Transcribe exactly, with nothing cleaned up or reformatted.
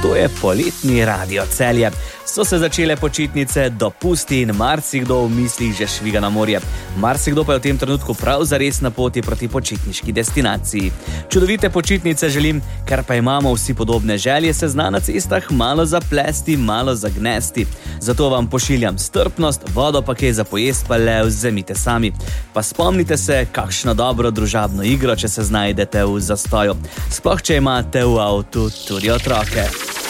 To je poletni Radio Celje. So se začele počitnice, dopusti in marsikdo v mislih že šviga na morje. Marsikdo pa je v tem trenutku prav zares na poti proti počitniški destinaciji. Čudovite počitnice želim, ker pa imamo vsi podobne želje, se zna na cestah malo zaplesti, malo zagnesti. Zato vam pošiljam strpnost, vodo pa kaj za pojest pa le vzemite sami. Pa spomnite se, kakšno dobro družabno igro, če se znajdete v zastoju. Sploh, če imate v avtu tudi otroke.